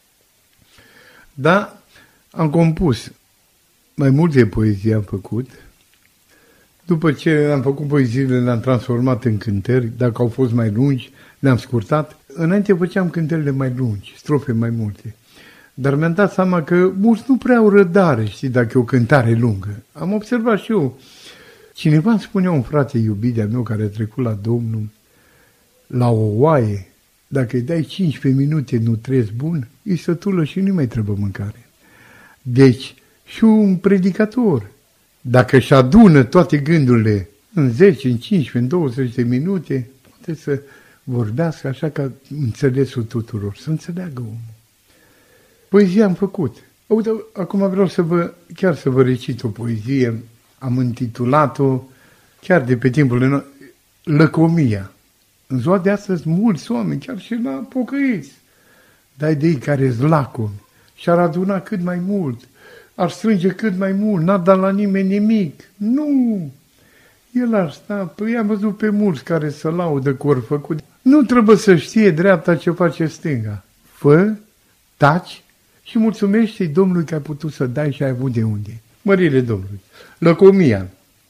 Da, am compus. Mai multe poezii am făcut. După ce am făcut poeziile, le-am transformat în cântări. Dacă au fost mai lungi, le-am scurtat. Înainte făceam cântările mai lungi, strofe mai multe. Dar mi-am dat seama că mulți nu prea au răbdare, știi, dacă e o cântare lungă. Am observat și eu. Cineva îmi spunea, un frate iubit de-a meu care a trecut la Domnul, la o oaie, dacă îi dai cincisprezece minute nu trezi bun, îi sătulă și nu mai trebuie mâncare. Deci, și un predicator, dacă își adună toate gândurile în zece, în cincisprezece, în douăzeci de minute, poate să vorbească așa ca înțelesul tuturor, să înțeleagă omul. Poezia am făcut. Uite, acum vreau să vă, chiar să vă recit o poezie. Am intitulat-o, chiar de pe timpul nostru, Lăcomia. În ziua de astăzi, mulți oameni, chiar și la pocăiți, dai de ei care-s lacomi și-ar aduna cât mai mult, ar strânge cât mai mult, n-ar da la nimeni nimic. Nu! El ar sta, păi am văzut pe mulți care se laudă cu ori făcut. Nu trebuie să știe dreapta ce face stânga. Fă, taci și mulțumește-i Domnului că ai putut să dai și ai avut de unde. Mările Domnului. Lăcomia.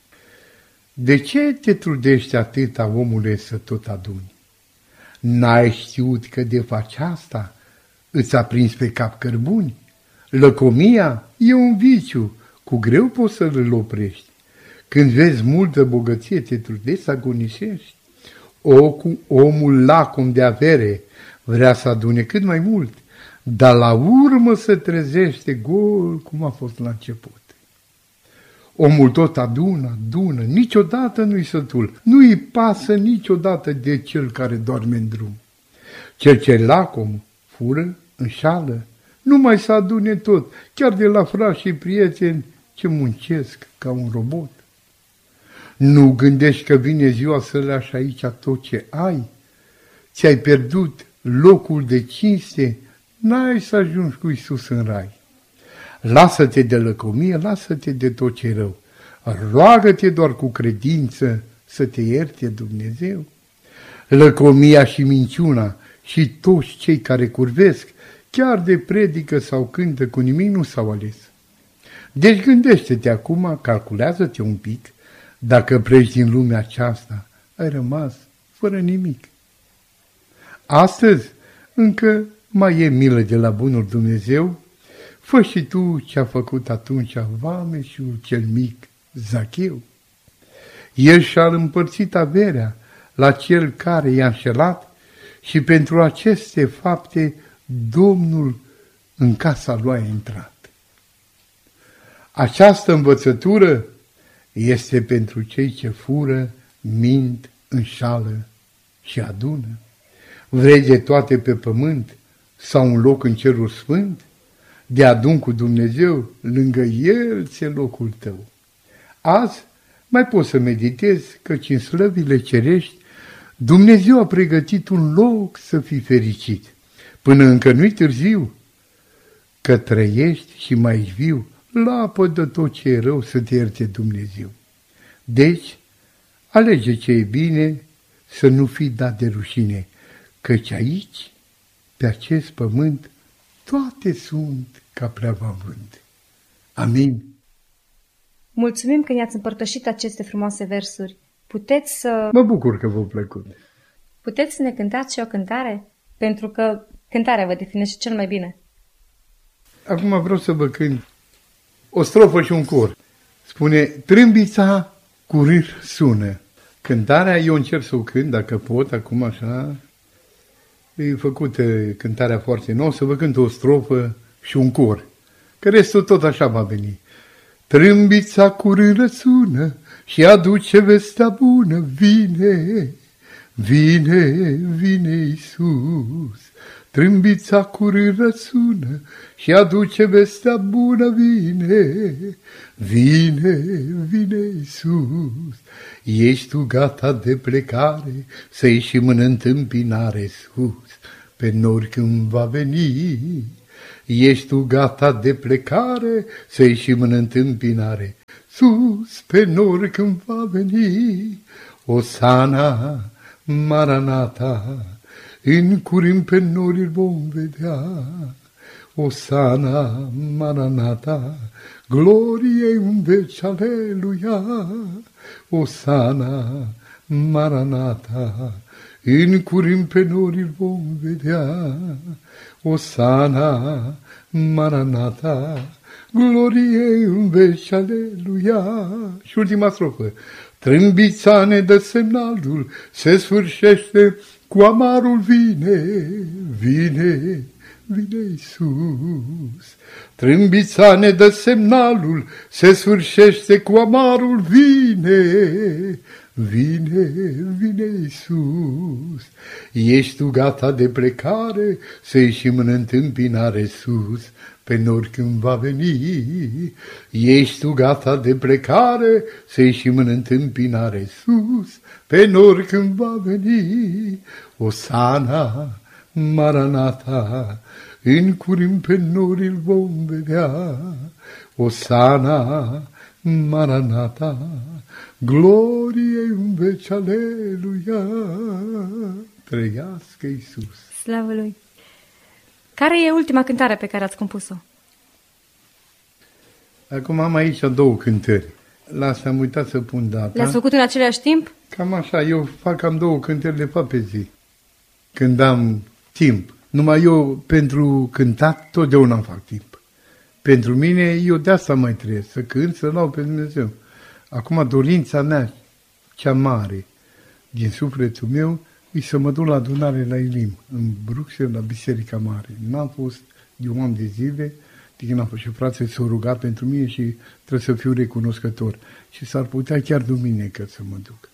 De ce te trudești atâta, omule, să tot aduni? N-ai știut că de faci asta îți-a prins pe cap cărbuni? Lăcomia e un viciu, cu greu poți să-l oprești. Când vezi multă bogăție, te trudești să agonisești. O, omul lacom de avere vrea să adune cât mai mult, dar la urmă se trezește gol cum a fost la început. Omul tot adună, adună, niciodată nu-i sătul, nu-i pasă niciodată de cel care doarme în drum. Cel ce lacom fură, înșală, nu mai să adune tot, chiar de la frați și prieteni ce muncesc ca un robot. Nu gândești că vine ziua să lași aici tot ce ai? Ți-ai pierdut locul de cinste, n-ai să ajungi cu Iisus în rai. Lasă-te de lăcomie, lasă-te de tot ce rău. Roagă-te doar cu credință să te ierte Dumnezeu. Lăcomia și minciuna și toți cei care curvesc, chiar de predică sau cântă, cu nimic nu s-au ales. Deci gândește-te acum, calculează-te un pic, dacă pleci din lumea aceasta, ai rămas fără nimic. Astăzi încă mai e milă de la bunul Dumnezeu. Fă și tu ce-a făcut atunci vameșul cel mic Zacheu. El și-a împărțit averea la cel care i-a înșelat și pentru aceste fapte Domnul în casa lui a intrat. Această învățătură este pentru cei ce fură, mint, înșală și adună. Vrei de toate pe pământ sau un loc în cerul sfânt? De adun cu Dumnezeu, lângă El ți-e locul tău. Azi mai poți să meditezi, căci în slăvile cerești Dumnezeu a pregătit un loc să fii fericit. Până încă nu-i târziu, că trăiești și mai ești viu, lapădă tot ce e rău să te ierte Dumnezeu. Deci, alege ce e bine, să nu fii dat de rușine, căci aici, pe acest pământ, toate sunt ca pleava vânt. Amin. Mulțumim că ne-ați împărtășit aceste frumoase versuri. Puteți să... Mă bucur că v-a plăcut. Puteți să ne cântați și o cântare? Pentru că cântarea vă definește cel mai bine. Acum vreau să vă cânt o strofă și un cor. Spune, trâmbița cu râr sună. Cântarea, eu încerc să o cânt, dacă pot, acum așa. E făcută cântarea foarte nouă, să vă cânt o strofă și un cor. Că restul tot așa va veni. Trâmbița cu râr sună și aduce vestea bună. Vine, vine, vine Iisus. Trâmbița cu râr sună și aduce vestea bună. Vine, vine, vine Iisus. Ești tu gata de plecare, să ieșim în întâmpinare sus. pe nori când va veni. Ești tu gata de plecare, să ieșim în întâmpinare. Sus pe nori când va veni, Osana, Maranata, în curând pe nori îl vom vedea. Osana, Maranata, glorie în veci, aleluia. Osana, Maranata, în curând pe nori îl vom vedea. Osana, Maranata, glorie în veci, aleluia. Și ultima strofă. Trâmbița ne dă semnalul, se sfârșește, cu amarul vine, vine, vine Iisus. Trâmbița ne dă semnalul, se sfârșește, cu amarul vine, vine, vine Iisus. Ești tu gata de plecare, să ieșim în întâmpinare sus, pe nori când va veni. Ești tu gata de plecare, să ieșim în întâmpinare sus, pe nori când va veni. Osana, Maranata, în curând pe nori îl vom vedea. Osana, Maranata, glorie în veci, aleluia. Trăiască Iisus! Slavă Lui! Care e ultima cântare pe care ați compus-o? Acum am aici două cântări. La asta am uitat să pun data. Le-ați făcut în același timp? Cam așa, eu fac cam două cântări de fapt pe zi, când am timp. Numai eu pentru cântat totdeauna fac timp. Pentru mine, eu de asta mai trăiesc, să cânt, să laud pe Dumnezeu. Acum dorința mea cea mare din sufletul meu e să mă duc la adunare la Elim, în Bruxelles, la Biserica Mare. N-am fost de un an de zile, de când am fost și frații s-au rugat pentru mine și trebuie să fiu recunoscător. Și s-ar putea chiar duminică să mă duc.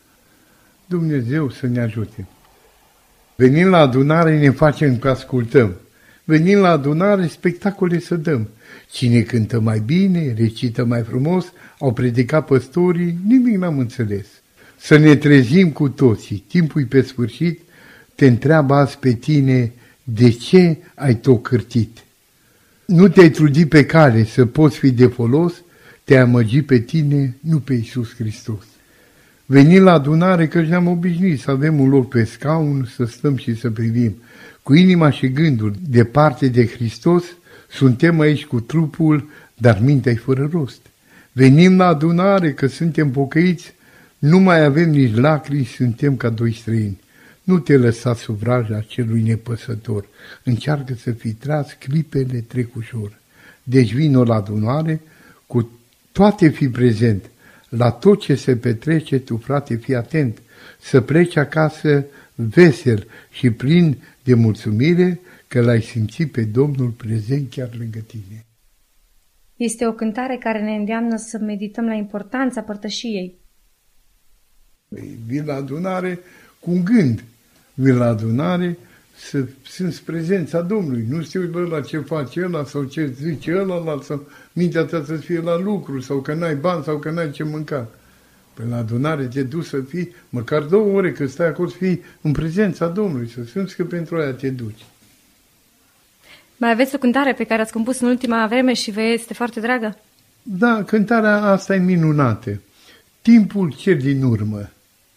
Dumnezeu să ne ajute. Venim la adunare, ne facem că ascultăm. Venim la adunare, spectacole să dăm. Cine cântă mai bine, recită mai frumos, au predicat păstorii, nimic n-am înțeles. Să ne trezim cu toții, timpul pe sfârșit, te întreabă azi pe tine, de ce ai tot cârtit? Nu te-ai trudit pe cale să poți fi de folos, te-ai amăgit pe tine, nu pe Iisus Hristos. Venim la adunare că ne-am obișnuit să avem un loc pe scaun, să stăm și să privim. Cu inima și gândul departe de Hristos, suntem aici cu trupul, dar mintea-i fără rost. Venim la adunare că suntem pocăiți, nu mai avem nici lacrimi, suntem ca doi străini. Nu te lăsa sub vraja celui nepăsător, încearcă să fii tras, clipele trec ușor. Deci vino la adunare, cu toate fi prezent, la tot ce se petrece, tu frate fii atent, să pleci acasă vesel și plin de mulțumire că l-ai simțit pe Domnul prezent chiar lângă tine. Este o cântare care ne îndeamnă să medităm la importanța părtășiei. Vin la adunare cu un gând, vin la adunare să simți prezența Domnului, nu să te uiți la ce face ăla sau ce zice ăla, sau mintea ta să fie la lucru, sau că n-ai bani, sau că n-ai ce mânca. Păi la adunare te duci să fii, măcar două ore că stai acolo, să fii în prezența Domnului, să simți că pentru aia te duci. Mai aveți o cântare pe care ați compus în ultima vreme și vă este foarte dragă? Da, cântarea asta e minunată. Timpul cel din urmă.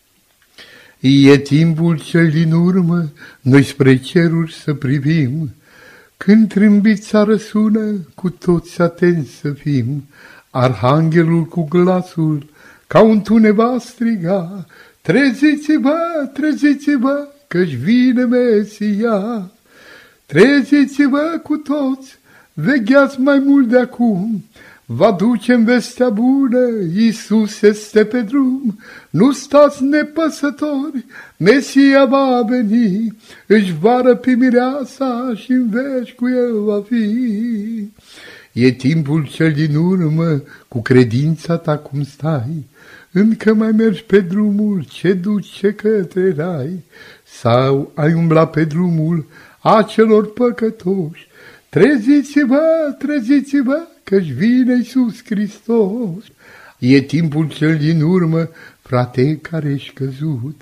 E timpul cel din urmă, noi spre ceruri să privim, când trâmbița răsună, cu toți atenți să fim. Arhanghelul cu glasul, ca un tune va striga, treziți-vă, treziți-vă, că-și vine Mesia. Treziți-vă cu toți, vegheați mai mult de acum, vă aducem vestea bună, Iisus este pe drum. Nu stați nepăsători, Mesia va veni, își va răpi mireasa și în veci cu el va fi. E timpul cel din urmă, cu credința ta cum stai, încă mai mergi pe drumul ce duce către rai, sau ai umblat pe drumul acelor păcătoși. Treziți-vă, treziți-vă, că-și vine Iisus Hristos. E timpul cel din urmă, frate care ești căzut,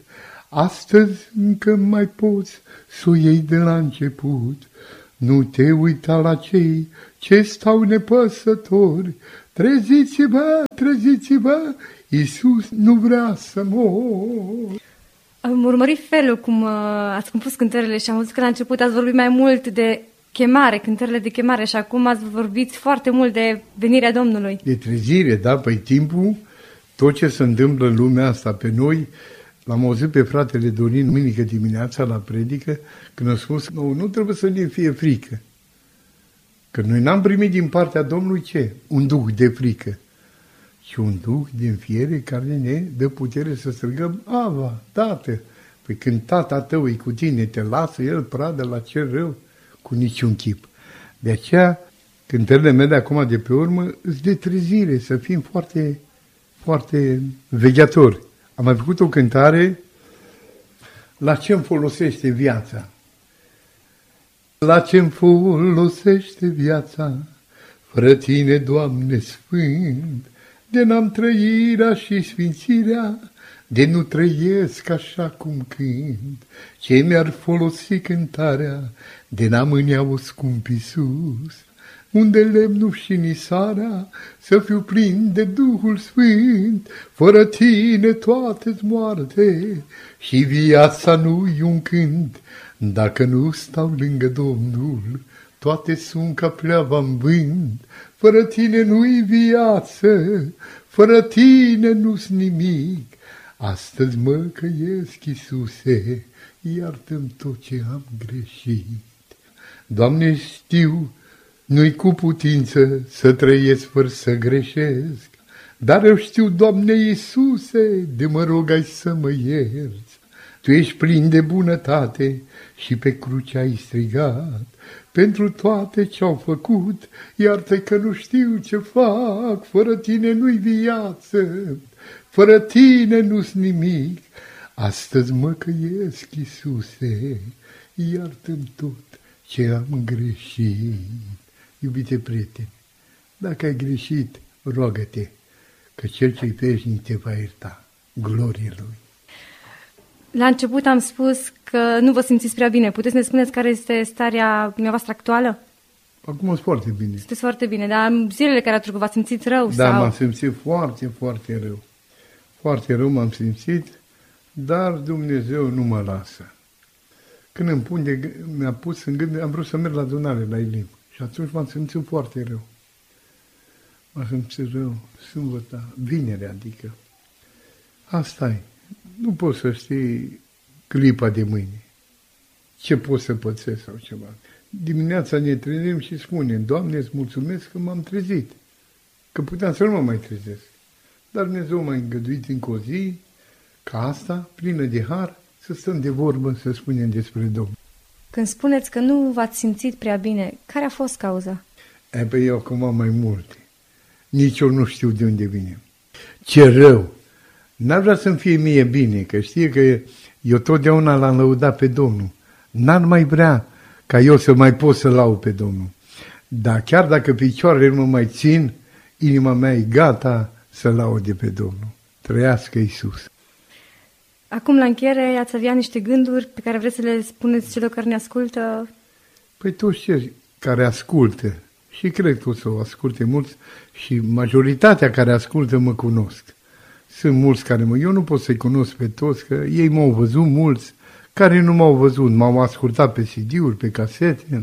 Astăzi încă mai poți să o iei de la început. Nu te uita la cei ce stau nepăsători. Treziți-vă, treziți-vă, Iisus nu vrea să mor. Am urmărit felul cum uh, ați compus cântările și am văzut că la început ați vorbit mai mult de chemare, cântările de chemare, și acum ați vorbit foarte mult de venirea Domnului. De trezire, da? Păi timpul, tot ce se întâmplă în lumea asta pe noi, l-am auzit pe fratele Dorin duminică dimineața la predică, când a spus că nu, nu trebuie să ne fie frică. Că noi n-am primit din partea Domnului ce? Un duh de frică. Și un duh din fiere care ne dă putere să strigăm, Ava, Tată. Păi când tata tău e cu tine, te lasă el pradă la cel rău, cu niciun chip. De aceea, cântările mele acum de pe urmă, îți de trezire, să fim foarte, foarte vegheatori. Am mai făcut o cântare, la ce-mi folosește viața? La ce-mi folosește viața? Fără tine, Doamne Sfânt, de n-am trăirea și sfințirea, de nu trăiesc așa cum cânt. Ce mi-ar folosi cântarea, de n-am în ea o scump Iisus, unde lemnul și nisarea să fiu plin de Duhul Sfânt. Fără tine toate-s moarte și viața nu-i un cânt. Dacă nu stau lângă Domnul, toate sunt ca pleava în vânt. Fără tine nu-i viață, fără tine nu-s nimic. Astăzi mă căiesc, Iisuse, iartă-mi tot ce am greșit. Doamne, știu, nu-i cu putință să trăiesc fără să greșesc, dar eu știu, Doamne Iisuse, de mă rog ai să mă ierți. Tu ești plin de bunătate și pe cruce ai strigat pentru toate ce-au făcut, iartă că nu știu ce fac, fără tine nu-i viață, fără tine nu-s nimic. Astăzi mă căiesc, Iisuse, iartă-mi tot ce am greșit. Iubite prieteni, dacă ai greșit, roagă-te, că cel ce-i veșnic te va ierta. Glorie Lui. La început am spus că nu vă simțiți prea bine. Puteți să ne spuneți care este starea dumneavoastră actuală? Acum sunt foarte bine. Sunteți foarte bine, dar zilele care au trecut v-ați simțit rău? Da, sau... m-am simțit foarte, foarte rău. Foarte rău m-am simțit, dar Dumnezeu nu mă lasă. Când îmi pun de, mi-a pus în gând, am vrut să merg la adunare la Elim. Și atunci m-am simțit foarte rău. M-am simțit rău, sâmbătă, vineri adică. Asta e. Nu poți să știi clipa de mâine. Ce poți să pățesc sau ceva. Dimineața ne trezim și spunem, Doamne, îți mulțumesc că m-am trezit. Că puteam să nu mă mai trezesc. Dar Dumnezeu m-a îngăduit încă o zi, ca asta, plină de har, să stăm de vorbă, să spunem despre Domnul. Când spuneți că nu v-ați simțit prea bine, care a fost cauza? E, pe eu acum am mai multe. Nici eu nu știu de unde vine. Ce rău! N-ar vrea să-mi fie mie bine, că știe că eu totdeauna l-am lăudat pe Domnul. N-ar mai vrea ca eu să mai pot să laud pe Domnul. Dar chiar dacă picioarele nu mă mai țin, inima mea e gata să laude pe Domnul. Trăiască Iisus! Acum, la încheiere, ați avea niște gânduri pe care vreți să le spuneți celor care ne ascultă? Păi toți cei care ascultă, și cred că o să o asculte mulți, și majoritatea care ascultă mă cunosc. Sunt mulți care mă... Eu nu pot să-i cunosc pe toți, că ei m-au văzut mulți, care nu m-au văzut, m-au ascultat pe C D-uri, pe casete,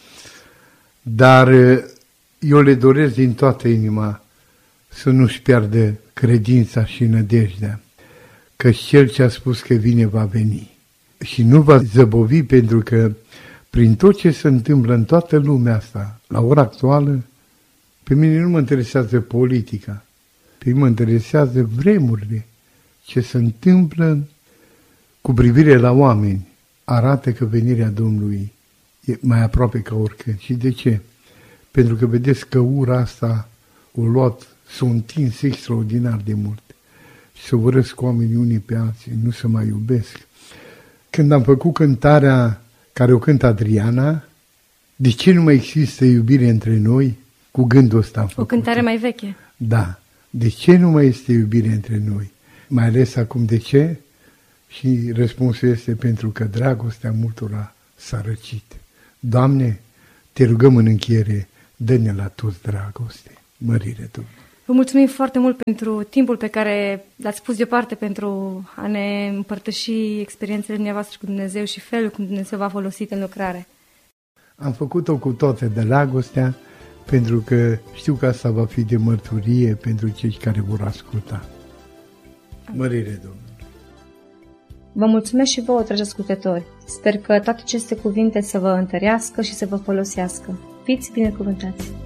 dar eu le doresc din toată inima să nu-și piardă credința și nădejdea, că cel ce a spus că vine va veni și nu va zăbovi, pentru că prin tot ce se întâmplă în toată lumea asta, la ora actuală, pe mine nu mă interesează politica, pe mine mă interesează vremurile, ce se întâmplă cu privire la oameni, arată că venirea Domnului e mai aproape ca oricând. Și de ce? Pentru că vedeți că ura asta o luat, s-o întins extraordinar de mult. Și să urăsc oamenii unii pe alții, nu se mai iubesc. Când am făcut cântarea care o cântă Adriana, de ce nu mai există iubire între noi? Cu gândul ăsta am făcut. O cântare mai veche. Da. De ce nu mai este iubire între noi? Mai ales acum, de ce? Și răspunsul este pentru că dragostea multora s-a răcit. Doamne, te rugăm în încheiere, dă-ne la toți dragoste. Mărire Domnului. Vă mulțumim foarte mult pentru timpul pe care l-ați pus deoparte pentru a ne împărtăși experiențele dumneavoastră cu Dumnezeu și felul cum Dumnezeu v-a folosit în lucrare. Am făcut-o cu toate dragostea, pentru că știu că asta va fi de mărturie pentru cei care vor asculta. Mărire Domnului. Vă mulțumesc și vouă, dragi ascultători. Sper că toate aceste cuvinte să vă întărească și să vă folosească. Fiți binecuvântați!